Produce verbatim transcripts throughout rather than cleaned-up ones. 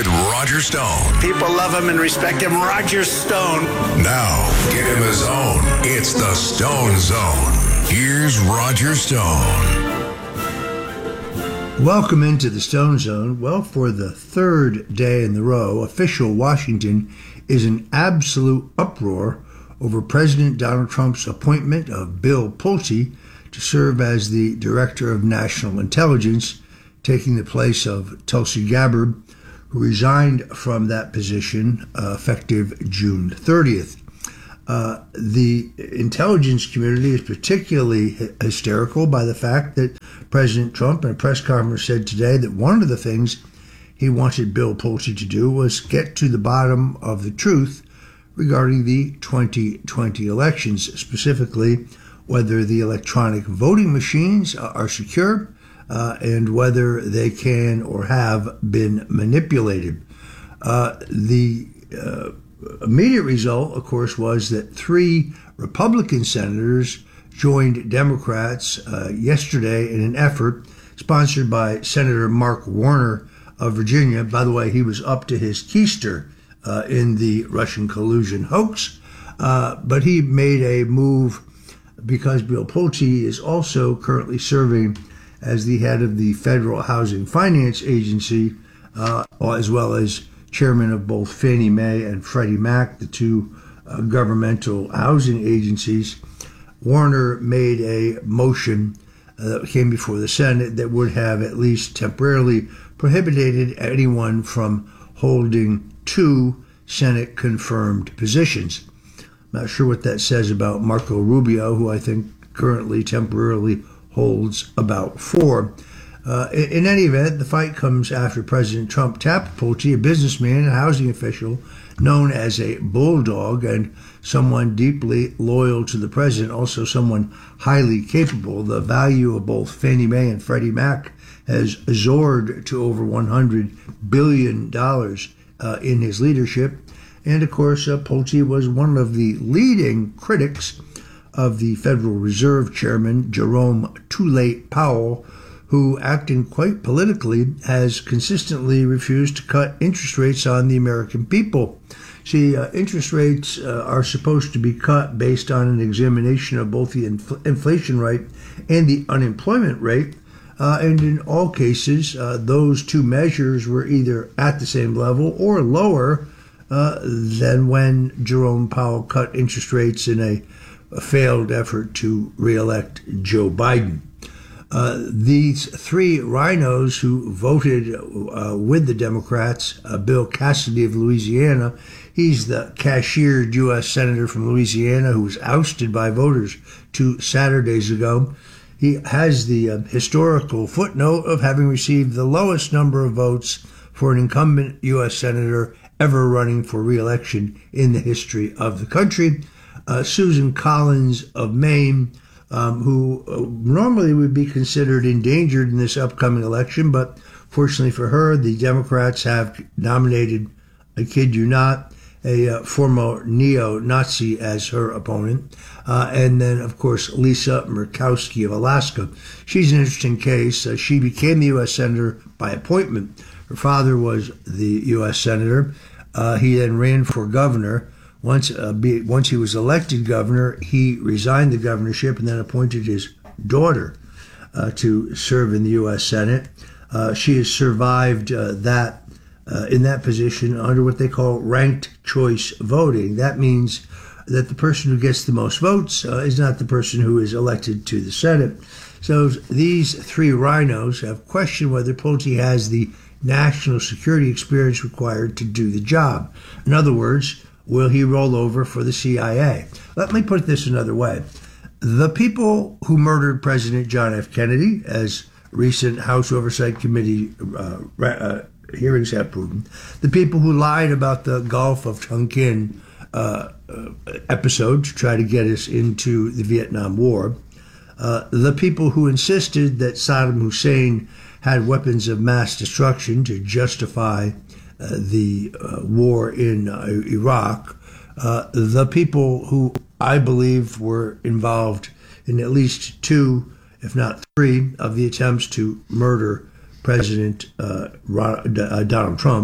with Roger Stone. People love him and respect him. Roger Stone. Now, give him his own. It's the Stone Zone. Here's Roger Stone. Welcome into the Stone Zone. Well, for the third day in the row, official Washington is in absolute uproar over President Donald Trump's appointment of Bill Pulte to serve as the Director of National Intelligence, taking the place of Tulsi Gabbard, who resigned from that position uh, effective June thirtieth. Uh, the intelligence community is particularly hysterical by the fact that President Trump in a press conference said today that one of the things he wanted Bill Pulte to do was get to the bottom of the truth regarding the twenty twenty elections, specifically whether the electronic voting machines are secure uh, and whether they can or have been manipulated. Uh, the uh, immediate result, of course, was that three Republican senators joined Democrats uh, yesterday in an effort sponsored by Senator Mark Warner of Virginia. By the way, he was up to his keister uh, in the Russian collusion hoax, uh, but he made a move because Bill Pulte is also currently serving as the head of the Federal Housing Finance Agency, uh, as well as chairman of both Fannie Mae and Freddie Mac, the two uh, governmental housing agencies. Warner made a motion uh, that came before the Senate that would have at least temporarily prohibited anyone from holding two Senate-confirmed positions. I'm not sure what that says about Marco Rubio, who I think currently temporarily holds about four. Uh, in, in any event, the fight comes after President Trump tapped Pulte, a businessman, a housing official, known as a bulldog and someone deeply loyal to the president, also someone highly capable. The value of both Fannie Mae and Freddie Mac has soared to over one hundred billion dollars uh, in his leadership. And of course, uh, Pulte was one of the leading critics of the Federal Reserve Chairman, Jerome Too Late Powell, who, acting quite politically, has consistently refused to cut interest rates on the American people. See, uh, interest rates uh, are supposed to be cut based on an examination of both the infl- inflation rate and the unemployment rate. Uh, and in all cases, uh, those two measures were either at the same level or lower uh, than when Jerome Powell cut interest rates in a, a failed effort to reelect Joe Biden. Uh, these three rhinos who voted uh, with the Democrats, uh, Bill Cassidy of Louisiana, he's the cashiered U S senator from Louisiana who was ousted by voters two Saturdays ago. He has the uh, historical footnote of having received the lowest number of votes for an incumbent U S senator ever running for re-election in the history of the country. Uh, Susan Collins of Maine, Um, who uh, normally would be considered endangered in this upcoming election, but fortunately for her, the Democrats have nominated, I kid you not, a uh, former neo-Nazi as her opponent. Uh, and then, of course, Lisa Murkowski of Alaska. She's an interesting case. Uh, she became the U S senator by appointment. Her father was the U S senator. Uh, he then ran for governor. Once uh, be, once he was elected governor, he resigned the governorship and then appointed his daughter uh, to serve in the U S Senate. Uh, she has survived uh, that uh, in that position under what they call ranked choice voting. That means that the person who gets the most votes uh, is not the person who is elected to the Senate. So these three rhinos have questioned whether Pulte has the national security experience required to do the job. In other words, will he roll over for the C I A? Let me put this another way. The people who murdered President John F. Kennedy, as recent House Oversight Committee uh, uh, hearings have proven, the people who lied about the Gulf of Tonkin uh, uh, episode to try to get us into the Vietnam War, uh, the people who insisted that Saddam Hussein had weapons of mass destruction to justify Uh, the uh, war in uh, Iraq, uh, the people who I believe were involved in at least two, if not three, of the attempts to murder President uh, Ron- uh, Donald Trump,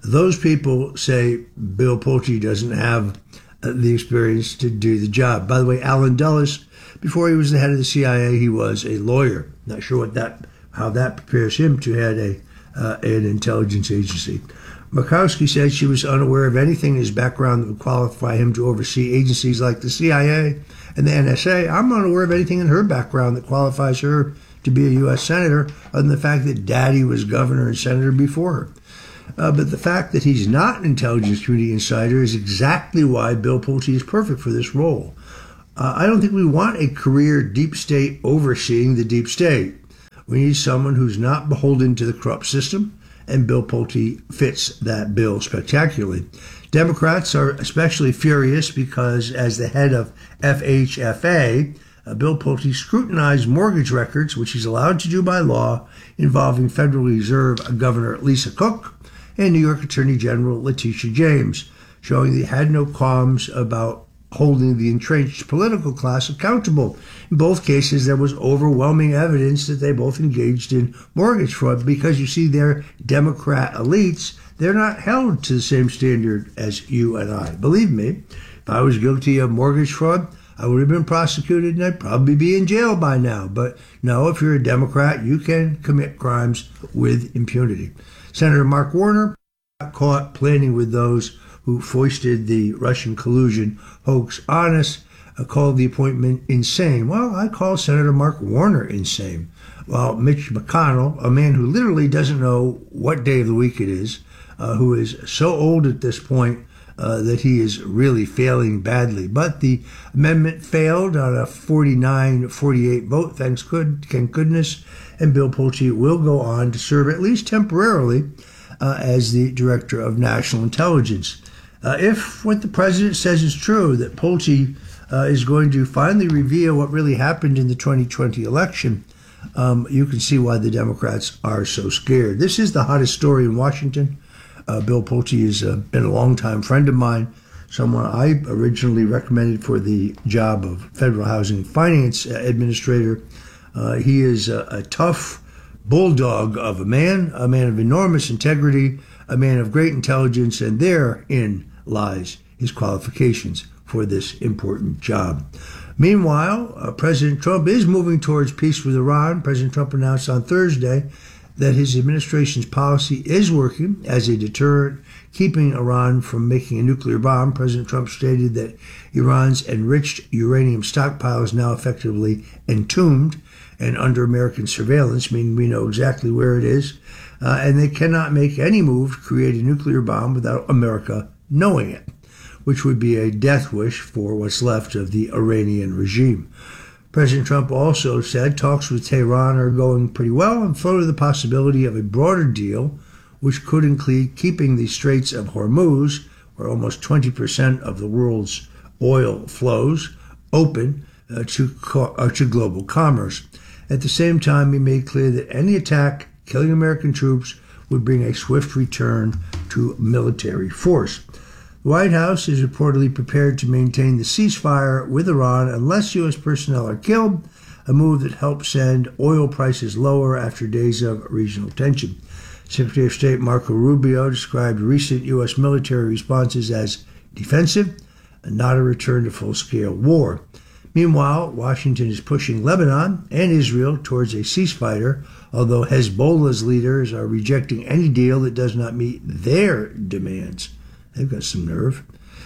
Those people say Bill Pulte doesn't have uh, the experience to do the job. By the way, Alan Dulles, before he was the head of the C I A, he was a lawyer. Not sure what that, how that prepares him to head a uh, an intelligence agency. Murkowski said she was unaware of anything in his background that would qualify him to oversee agencies like the C I A and the N S A. I'm unaware of anything in her background that qualifies her to be a U S senator, other than the fact that Daddy was governor and senator before her. Uh, but the fact that he's not an intelligence community insider is exactly why Bill Pulte is perfect for this role. Uh, I don't think we want a career deep state overseeing the deep state. We need someone who's not beholden to the corrupt system, and Bill Pulte fits that bill spectacularly. Democrats are especially furious because, as the head of F H F A, uh, Bill Pulte scrutinized mortgage records, which he's allowed to do by law, involving Federal Reserve Governor Lisa Cook and New York Attorney General Letitia James, showing that he had no qualms about holding the entrenched political class accountable. In both cases, there was overwhelming evidence that they both engaged in mortgage fraud because, you see, they're Democrat elites. They're not held to the same standard as you and I. Believe me, if I was guilty of mortgage fraud, I would have been prosecuted and I'd probably be in jail by now. But no, if you're a Democrat, you can commit crimes with impunity. Senator Mark Warner got caught planning with those who foisted the Russian collusion hoax on us, uh, called the appointment insane. Well, I call Senator Mark Warner insane. Well, Mitch McConnell, a man who literally doesn't know what day of the week it is, uh, who is so old at this point uh, that he is really failing badly. But the amendment failed on a forty-nine forty-eight vote, thanks good, thank goodness, and Bill Pulte will go on to serve at least temporarily uh, as the Director of National Intelligence. Uh, if what the president says is true, that Pulte uh, is going to finally reveal what really happened in the twenty twenty election, um, you can see why the Democrats are so scared. This is the hottest story in Washington. Uh, Bill Pulte has uh, been a longtime friend of mine, someone I originally recommended for the job of Federal Housing Finance Administrator. Uh, he is a, a tough bulldog of a man, a man of enormous integrity, a man of great intelligence, and therein lies his qualifications for this important job. Meanwhile, uh, President Trump is moving towards peace with Iran. President Trump announced on Thursday that his administration's policy is working as a deterrent, keeping Iran from making a nuclear bomb. President Trump stated that Iran's enriched uranium stockpile is now effectively entombed and under American surveillance, meaning we know exactly where it is, uh, and they cannot make any move to create a nuclear bomb without America knowing it, which would be a death wish for what's left of the Iranian regime. President Trump also said talks with Tehran are going pretty well and floated the possibility of a broader deal, which could include keeping the Straits of Hormuz, where almost twenty percent of the world's oil flows, open uh, to, co- uh, to global commerce. At the same time, he made clear that any attack killing American troops would bring a swift return to military force. The White House is reportedly prepared to maintain the ceasefire with Iran unless U S personnel are killed, a move that helps send oil prices lower after days of regional tension. Secretary of State Marco Rubio described recent U S military responses as defensive and not a return to full-scale war. Meanwhile, Washington is pushing Lebanon and Israel towards a ceasefire, although Hezbollah's leaders are rejecting any deal that does not meet their demands. They've got some nerve.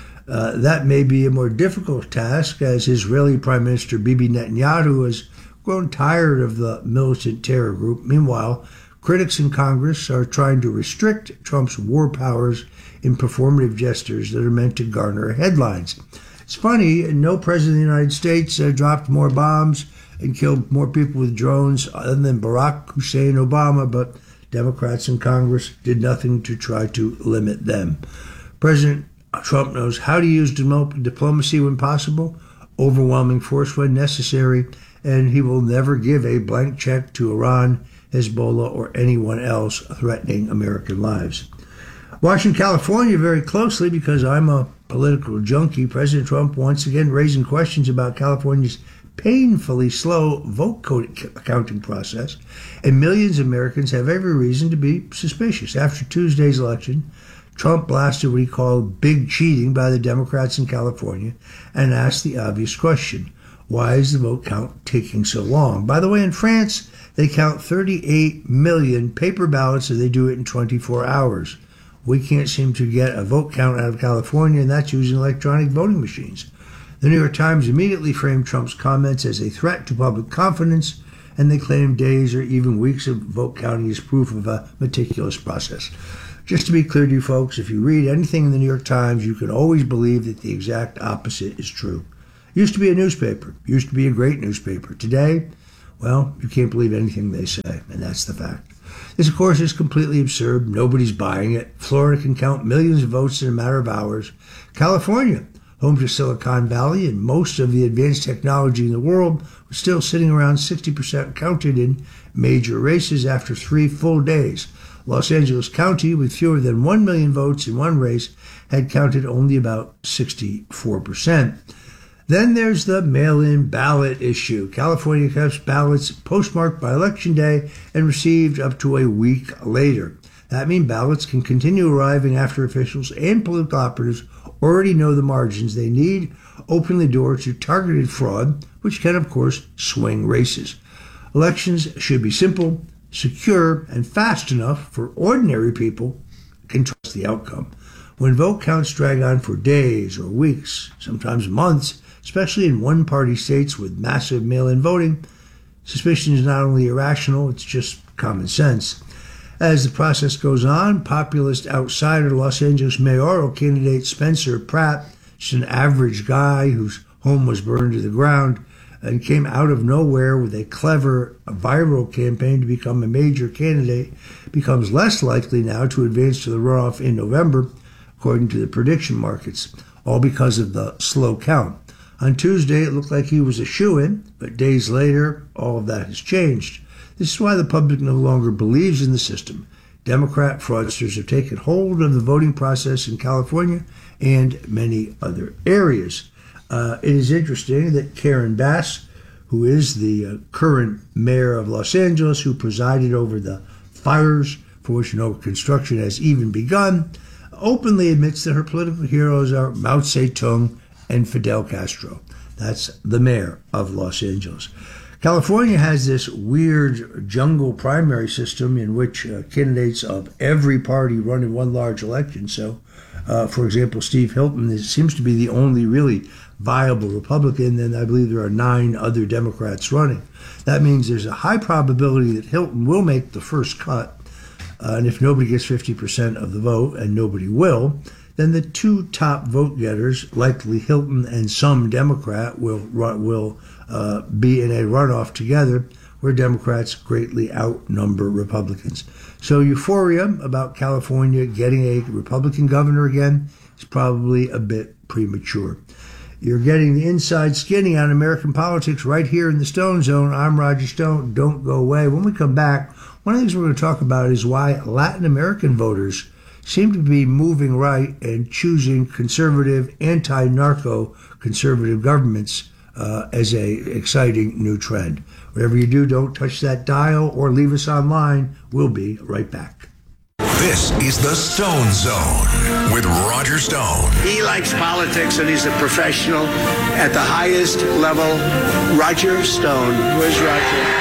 Uh, that may be a more difficult task, as Israeli Prime Minister Bibi Netanyahu has grown tired of the militant terror group. Meanwhile, critics in Congress are trying to restrict Trump's war powers in performative gestures that are meant to garner headlines. It's funny, no president of the United States uh, dropped more bombs and killed more people with drones other than Barack Hussein Obama, but Democrats in Congress did nothing to try to limit them. President Trump knows how to use diplomacy when possible, overwhelming force when necessary, and he will never give a blank check to Iran, Hezbollah, or anyone else threatening American lives. Watching California very closely because I'm a political junkie, President Trump once again raising questions about California's painfully slow vote counting process, and millions of Americans have every reason to be suspicious. After Tuesday's election, Trump blasted what he called big cheating by the Democrats in California and asked the obvious question: why is the vote count taking so long? By the way, in France, they count thirty-eight million paper ballots and they do it in twenty-four hours. We can't seem to get a vote count out of California, and that's using electronic voting machines. The New York Times immediately framed Trump's comments as a threat to public confidence, and they claim days or even weeks of vote counting is proof of a meticulous process. Just to be clear to you folks, if you read anything in the New York Times, you can always believe that the exact opposite is true. It used to be a newspaper, used to be a great newspaper. Today, well, you can't believe anything they say, and that's the fact. This, of course, is completely absurd. Nobody's buying it. Florida can count millions of votes in a matter of hours. California, home to Silicon Valley and most of the advanced technology in the world, was still sitting around sixty percent counted in major races after three full days. Los Angeles County, with fewer than one million votes in one race, had counted only about sixty-four percent. Then there's the mail-in ballot issue. California accepts ballots postmarked by Election Day and received up to a week later. That means ballots can continue arriving after officials and political operatives already know the margins they need, opening the door to targeted fraud, which can, of course, swing races. Elections should be simple, secure, and fast enough for ordinary people can trust the outcome. When vote counts drag on for days or weeks, sometimes months, especially in one-party states with massive mail-in voting, suspicion is not only irrational, it's just common sense. As the process goes on, populist outsider Los Angeles mayoral candidate Spencer Pratt, just an average guy whose home was burned to the ground, and came out of nowhere with a clever viral campaign to become a major candidate, becomes less likely now to advance to the runoff in November, according to the prediction markets, all because of the slow count. On Tuesday, it looked like he was a shoo-in, but days later, all of that has changed. This is why the public no longer believes in the system. Democrat fraudsters have taken hold of the voting process in California and many other areas. Uh, it is interesting that Karen Bass, who is the uh, current mayor of Los Angeles, who presided over the fires for which no construction has even begun, openly admits that her political heroes are Mao Zedong and Fidel Castro. That's the mayor of Los Angeles. California has this weird jungle primary system in which uh, candidates of every party run in one large election. So, uh, for example, Steve Hilton is, seems to be the only really viable Republican, and I believe there are nine other Democrats running. That means there's a high probability that Hilton will make the first cut, uh, and if nobody gets fifty percent of the vote, and nobody will, then the two top vote getters, likely Hilton and some Democrat, will will uh, be in a runoff together where Democrats greatly outnumber Republicans. So euphoria about California getting a Republican governor again is probably a bit premature. You're getting the inside skinny on American politics right here in the Stone Zone. I'm Roger Stone. Don't go away. When we come back, one of the things we're going to talk about is why Latin American voters seem to be moving right and choosing conservative, anti-narco conservative governments uh, as a exciting new trend. Whatever you do, don't touch that dial or leave us online. We'll be right back. This is the Stone Zone with Roger Stone. He likes politics and he's a professional at the highest level. Roger Stone. Where's Roger?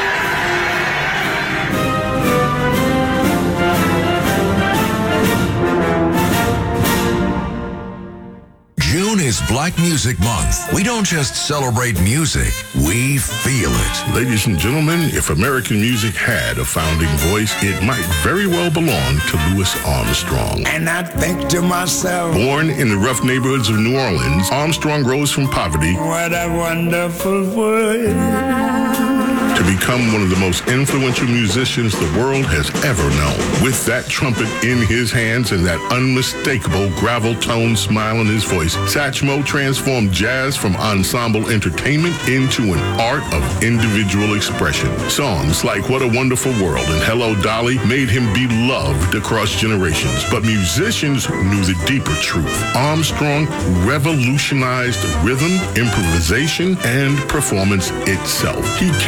June is Black Music Month. We don't just celebrate music, we feel it. Ladies and gentlemen, if American music had a founding voice, it might very well belong to Louis Armstrong. And I think to myself, born in the rough neighborhoods of New Orleans, Armstrong rose from poverty what a wonderful world. To become one of the most influential musicians the world has ever known. With that trumpet in his hands and that unmistakable gravel tone smile in his voice, Satchmo transformed jazz from ensemble entertainment into an art of individual expression. Songs like What a Wonderful World and Hello Dolly made him beloved across generations, but musicians knew the deeper truth. Armstrong revolutionized rhythm, improvisation, and performance itself. He carried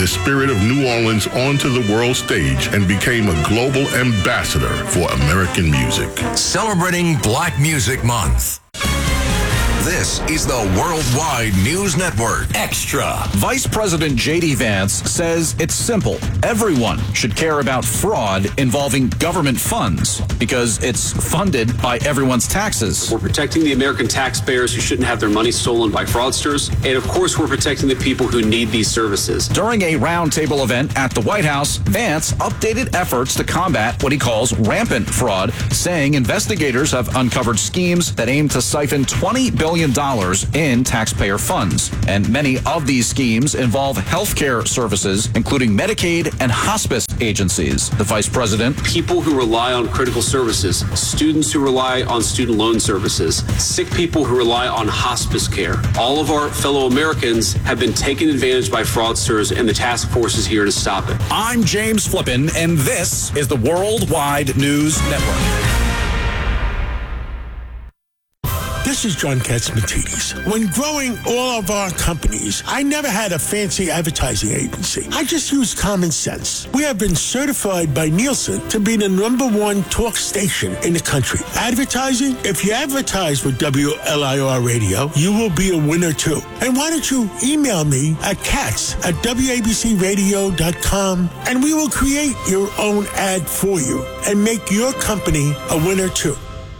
the spirit of New Orleans onto the world stage and became a global ambassador for American music. Celebrating Black Music Month. This is the Worldwide News Network Extra. Vice President J D Vance says it's simple. Everyone should care about fraud involving government funds because it's funded by everyone's taxes. We're protecting the American taxpayers who shouldn't have their money stolen by fraudsters. And of course, we're protecting the people who need these services. During a roundtable event at the White House, Vance updated efforts to combat what he calls rampant fraud, saying investigators have uncovered schemes that aim to siphon twenty billion dollars in taxpayer funds. And many of these schemes involve healthcare services, including Medicaid and hospice agencies. The vice president. People who rely on critical services, students who rely on student loan services, sick people who rely on hospice care. All of our fellow Americans have been taken advantage by fraudsters, and the task force is here to stop it. I'm James Flippin, and this is the Worldwide News Network. This is John Catsimatidis. When growing all of our companies, I never had a fancy advertising agency. I just used common sense. We have been certified by Nielsen to be the number one talk station in the country. Advertising? If you advertise with W L I R Radio, you will be a winner too. And why don't you email me at cats at W A B C radio dot com and we will create your own ad for you and make your company a winner too.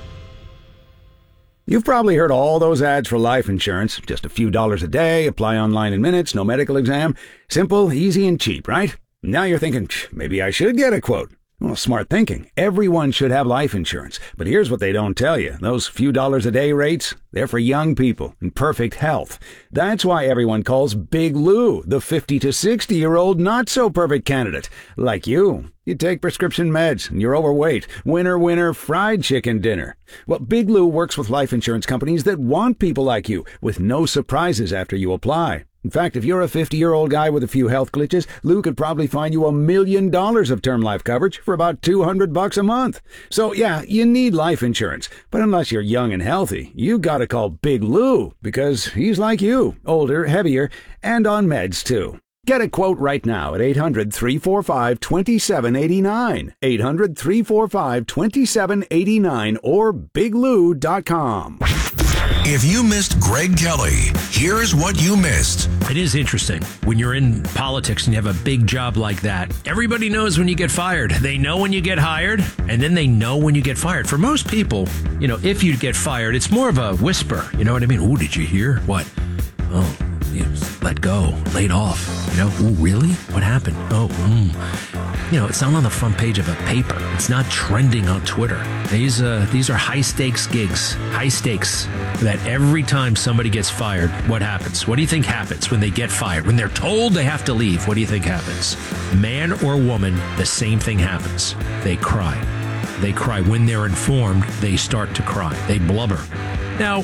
You've probably heard all those ads for life insurance. Just a few dollars a day, apply online in minutes, no medical exam. Simple, easy, and cheap, right? Now you're thinking, maybe I should get a quote. Well, smart thinking. Everyone should have life insurance. But here's what they don't tell you. Those few dollars a day rates, they're for young people in perfect health. That's why everyone calls Big Lou the fifty to sixty-year-old not-so-perfect candidate. Like you. You take prescription meds and you're overweight. Winner, winner, fried chicken dinner. Well, Big Lou works with life insurance companies that want people like you with no surprises after you apply. In fact, if you're a fifty-year-old guy with a few health glitches, Lou could probably find you a million dollars of term life coverage for about two hundred bucks a month. So yeah, you need life insurance. But unless you're young and healthy, you gotta call Big Lou because he's like you, older, heavier, and on meds too. Get a quote right now at eight hundred, three four five, two seven eight nine, eight hundred, three four five, two seven eight nine or big lou dot com. If you missed Greg Kelly, here's what you missed. It is interesting when you're in politics and you have a big job like that. Everybody knows when you get fired. They know when you get hired, and then they know when you get fired. For most people, you know, if you get fired, it's more of a whisper. You know what I mean? Oh, did you hear? What? Oh, you know, let go, laid off. You know, oh, really? What happened? Oh, mm. You know, it's not on the front page of a paper. It's not trending on Twitter. These uh, these are high stakes gigs, high stakes. That every time somebody gets fired, what happens? What do you think happens when they get fired? When they're told they have to leave, what do you think happens? Man or woman, the same thing happens. They cry. They cry. When they're informed, they start to cry. They blubber. Now,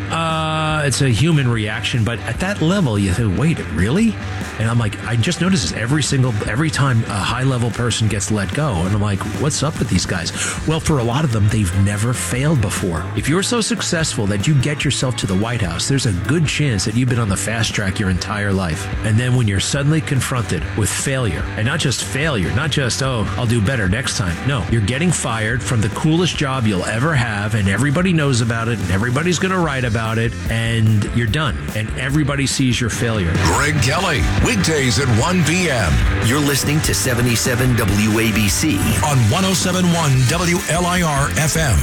uh, it's a human reaction, but at that level, you think, wait, really? And I'm like, I just notice this every single, every time a high-level person gets let go. And I'm like, what's up with these guys? Well, for a lot of them, they've never failed before. If you're so successful that you get yourself to the White House, there's a good chance that you've been on the fast track your entire life. And then when you're suddenly confronted with failure, and not just failure, not just, oh, I'll do better next time. No, you're getting fired from the coolest job you'll ever have, and everybody knows about it, and everybody's going to write about it, and you're done. And everybody sees your failure. Greg Kelly, weekdays at one p.m. You're listening to seventy-seven W A B C on one oh seven point one W L I R F M.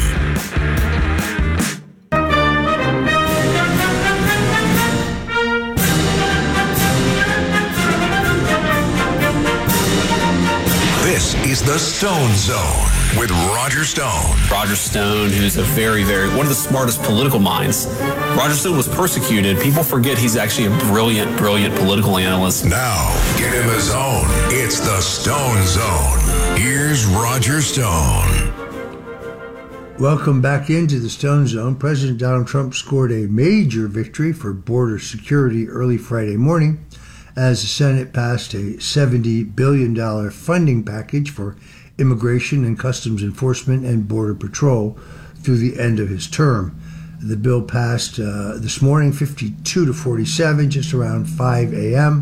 This is the Stone Zone with Roger Stone. Roger Stone, who's a very, very, one of the smartest political minds. Roger Stone was persecuted. People forget he's actually a brilliant, brilliant political analyst. Now, get him his own. It's the Stone Zone. Here's Roger Stone. Welcome back into the Stone Zone. President Donald Trump scored a major victory for border security early Friday morning as the Senate passed a seventy billion dollars funding package for immigration and customs enforcement and border patrol through the end of his term. The bill passed uh, this morning fifty-two to forty-seven, just around five a.m.,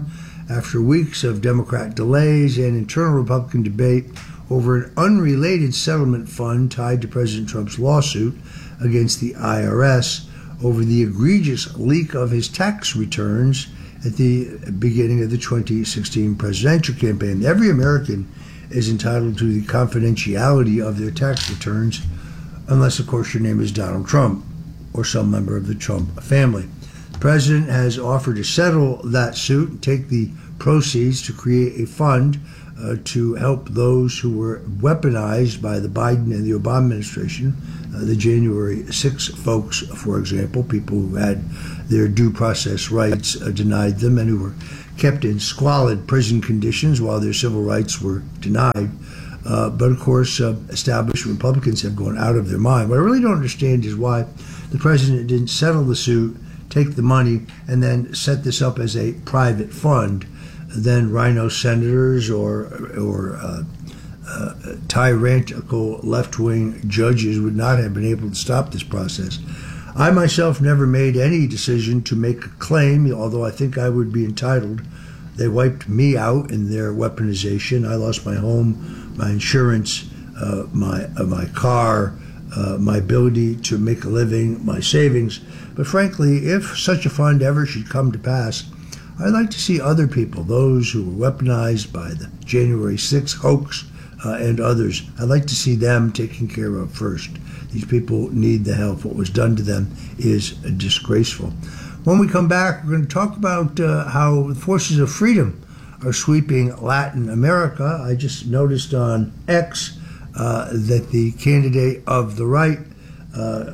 after weeks of Democrat delays and internal Republican debate over an unrelated settlement fund tied to President Trump's lawsuit against the I R S over the egregious leak of his tax returns at the beginning of the twenty sixteen presidential campaign. Every American is entitled to the confidentiality of their tax returns, unless, of course, your name is Donald Trump or some member of the Trump family. The president has offered to settle that suit and take the proceeds to create a fund uh, to help those who were weaponized by the Biden and the Obama administration. Uh, the January sixth folks, for example, people who had their due process rights uh, denied them and who were kept in squalid prison conditions while their civil rights were denied. Uh, but, of course, uh, established Republicans have gone out of their mind. What I really don't understand is why the president didn't settle the suit, take the money, and then set this up as a private fund. Then rhino senators or, or uh, uh, tyrannical left-wing judges would not have been able to stop this process. I myself never made any decision to make a claim, although I think I would be entitled. They wiped me out in their weaponization. I lost my home, my insurance, uh, my uh, my car, uh, my ability to make a living, my savings. But frankly, if such a fund ever should come to pass, I'd like to see other people, those who were weaponized by the January sixth hoax uh, and others, I'd like to see them taken care of first. These people need the help. What was done to them is disgraceful. When we come back, we're going to talk about uh, how the forces of freedom are sweeping Latin America. I just noticed on X uh, that the candidate of the right uh,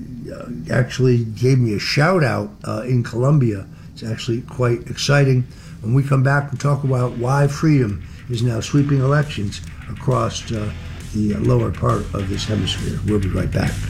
actually gave me a shout out uh, in Colombia. It's actually quite exciting. When we come back, we'll talk about why freedom is now sweeping elections across uh, the lower part of this hemisphere. We'll be right back.